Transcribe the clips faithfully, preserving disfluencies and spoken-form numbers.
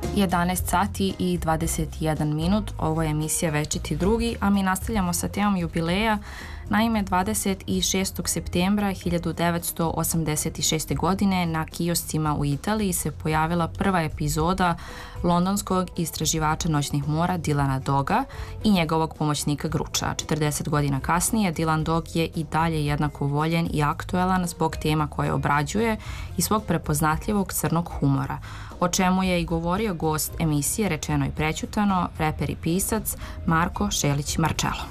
jedanaest sati i dvadeset jedan minut, ovo je emisija Večiti drugi, a mi nastavljamo sa temom jubileja. Naime, dvadeset šestog septembra hiljadu devetsto osamdeset šeste. godine na kioscima u Italiji se pojavila prva epizoda londonskog istraživača noćnih mora Dylana Dogga i njegovog pomoćnika Gruča. četrdeset godina kasnije Dylan Dogg je i dalje jednako voljen i aktuelan zbog tema koje obrađuje i svog prepoznatljivog crnog humora, o čemu je i govorio gost emisije Rečeno i prećutano, reper i pisac Marko Šelić Marčelo.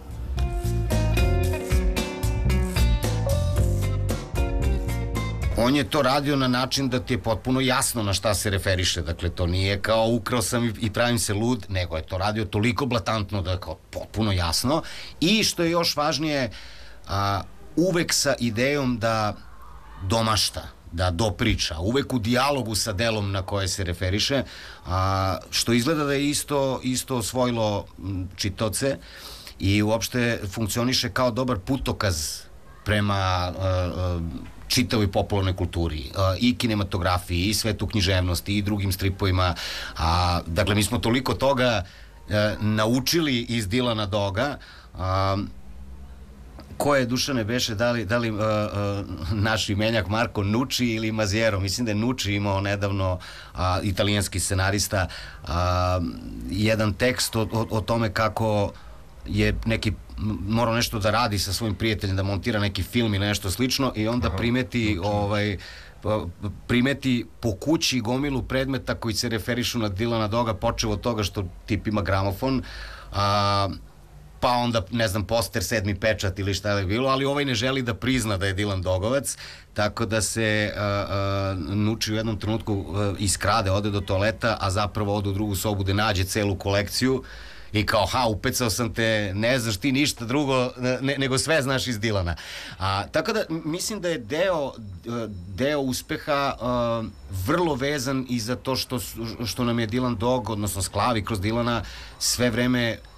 On je to radio na način da ti je potpuno jasno na šta se referiše, dakle to nije kao ukrao sam i, i pravim se lud, nego je to radio toliko blatantno da je kao potpuno jasno i što je još važnije, a, uvek sa idejom da domašta, da dopriča, uvek u dijalogu sa delom na koje se referiše, a, što izgleda da je isto, isto osvojilo čitaoce i uopšte funkcioniše kao dobar putokaz prema a, a, čitavoj popularnoj kulturi, i kinematografiji, i svetu književnosti, i drugim stripovima. A, dakle, mi smo toliko toga a, naučili iz Dylana Dogga. A, ko je, Dušane, beše, da li, da li a, a, naš imenjak Marko Nucci ili Maziero? Mislim da je Nucci imao nedavno, a, italijanski scenarista, a, jedan tekst o, o, o tome kako je neki morao nešto da radi sa svojim prijateljem, da montira neki film ili nešto slično i onda primeti ovaj primeti po kući gomilu predmeta koji se referišu na Dylana Dogga, počeo od toga što tip ima gramofon, a, pa onda, ne znam, poster, sedmi pečat ili šta je bilo, ali ovaj ne želi da prizna da je Dylan Doggovac, tako da se a, a, Nucci u jednom trenutku a, iskrade, ode do toaleta, a zapravo ode u drugu sobu da nađe celu kolekciju i kao, ha, upecao sam te, ne znaš ti ništa drugo, ne, nego sve znaš iz Dylana. A, tako da, mislim da je deo, deo uspeha a, vrlo vezan i za to što, što nam je Dylan Dogg, odnosno Sklavi kroz Dylana, sve vreme